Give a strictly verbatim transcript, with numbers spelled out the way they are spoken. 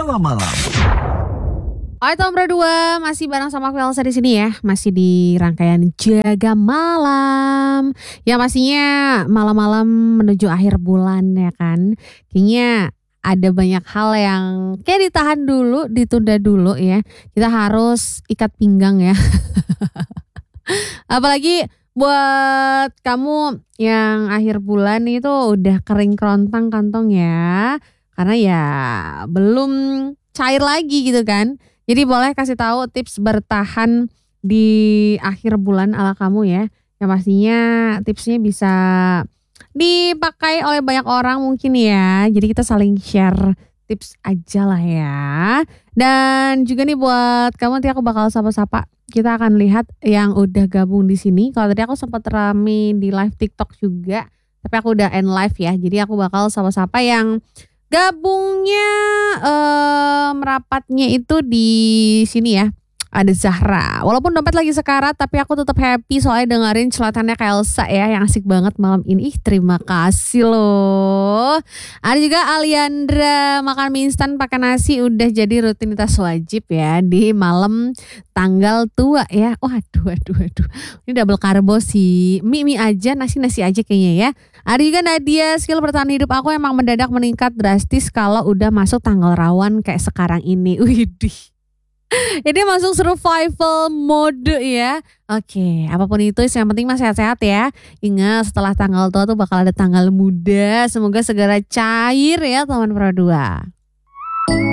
Jaga Malam. Hai Tom berdua, masih bareng sama aku Elsa di sini ya, masih di rangkaian Jaga Malam. Ya pastinya malam-malam menuju akhir bulan ya kan. Kayaknya ada banyak hal yang kayak ditahan dulu, ditunda dulu ya. Kita harus ikat pinggang ya. Apalagi buat kamu yang akhir bulan itu udah kering kerontang kantong ya. Karena ya belum cair lagi gitu kan. Jadi boleh kasih tahu tips bertahan di akhir bulan ala kamu ya. Yang pastinya tipsnya bisa dipakai oleh banyak orang mungkin ya. Jadi kita saling share tips aja lah ya. Dan juga nih buat kamu nanti aku bakal sapa-sapa. Kita akan lihat yang udah gabung di sini. Kalau tadi aku sempat rame di live TikTok juga. Tapi aku udah end live ya. Jadi aku bakal sapa-sapa yang gabungnya eh, merapatnya itu di sini ya. Ada Zahra. Walaupun dompet lagi sekarat tapi aku tetap happy soalnya dengerin celotehannya Kak Elsa ya yang asik banget malam ini. Ih, terima kasih loh. Ada juga Aliandra, makan mie instan pakai nasi udah jadi rutinitas wajib ya di malam tanggal tua ya. Waduh, waduh, waduh. Ini double karbo sih. Mie mie aja, nasi nasi aja kayaknya ya. Ada juga Nadia, skill bertahan hidup aku emang mendadak meningkat drastis kalau udah masuk tanggal rawan kayak sekarang ini. Widih. Ini masuk survival mode ya. Oke, apapun itu yang penting mas sehat-sehat ya. Ingat setelah tanggal tua tuh bakal ada tanggal muda. Semoga segera cair ya teman Pro dua.